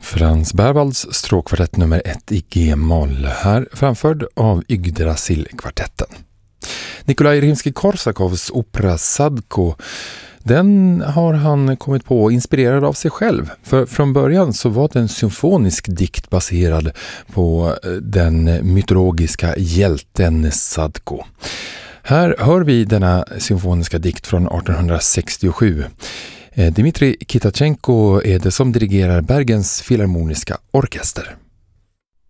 Franz Berwalds stråkkvartett nummer 1 i G-moll, här framförd av Yggdrasil-kvartetten. Nikolaj Rimsky-Korsakovs opera Sadko, den har han kommit på inspirerad av sig själv. För från början så var det en symfonisk dikt baserad på den mytologiska hjälten Sadko. Här hör vi denna symfoniska dikt från 1867. Dmitrij Kitachenko är det som dirigerar Bergens filharmoniska orkester.